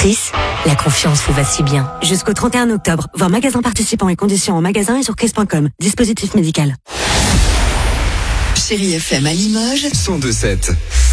Chris, la confiance vous va si bien. Jusqu'au 31 octobre, voir magasin participants et conditions en magasin et sur chris.com. Dispositif médical. Chérie FM à Limoges 102.7.